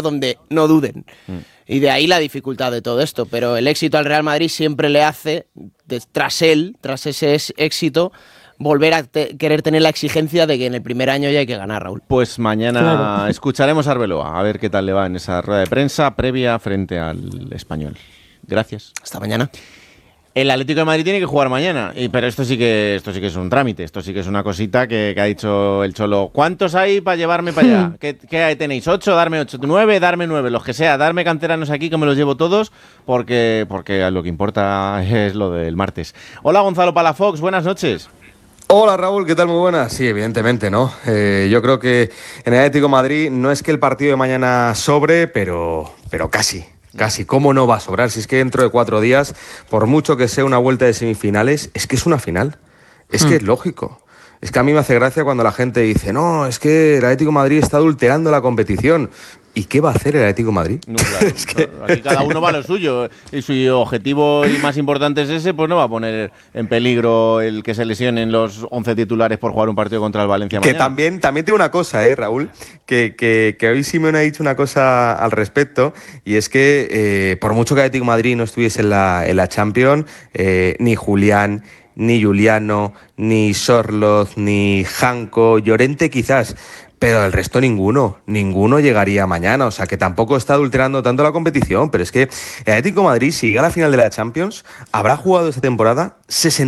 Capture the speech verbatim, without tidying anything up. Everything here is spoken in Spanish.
donde no duden. Mm. Y de ahí la dificultad de todo esto. Pero el éxito al Real Madrid siempre le hace, de, tras él, tras ese éxito, volver a te- querer tener la exigencia de que en el primer año ya hay que ganar, Raúl. Pues mañana claro. escucharemos a Arbeloa, a ver qué tal le va en esa rueda de prensa previa frente al Español. Gracias. Hasta mañana. El Atlético de Madrid tiene que jugar mañana, y, pero esto sí que esto sí que es un trámite, esto sí que es una cosita que, que ha dicho el Cholo. ¿Cuántos hay para llevarme para allá? ¿Qué, qué tenéis? ¿Ocho? Darme ocho. ¿Nueve? Darme nueve. Los que sea. Darme canteranos aquí que me los llevo todos porque, porque lo que importa es lo del martes. Hola, Gonzalo Palafox. Buenas noches. Hola Raúl, ¿qué tal? Muy buenas. Sí, evidentemente, ¿no? Eh, yo creo que en el Atlético de Madrid no es que el partido de mañana sobre, pero, pero casi. Casi, ¿cómo no va a sobrar? Si es que dentro de cuatro días, por mucho que sea una vuelta de semifinales, es que es una final. Es hmm. que es lógico. Es que a mí me hace gracia cuando la gente dice, no, es que el Atlético de Madrid está adulterando la competición. ¿Y qué va a hacer el Atlético de Madrid? No, claro, es que... Aquí cada uno va a lo suyo. Y su objetivo más importante es ese, pues no va a poner en peligro el que se lesionen los once titulares por jugar un partido contra el Valencia mañana. Que también, también tiene una cosa, ¿eh, Raúl? Que, que, que hoy Simeone ha dicho una cosa al respecto, y es que eh, por mucho que el Atlético de Madrid no estuviese en la, en la Champions, eh, ni Julián, ni Juliano, ni Sorloz, ni Janko, Llorente quizás, pero el resto ninguno, ninguno llegaría mañana, o sea que tampoco está adulterando tanto la competición, pero es que el Atlético de Madrid, si llega a la final de la Champions, habrá jugado esta temporada sesenta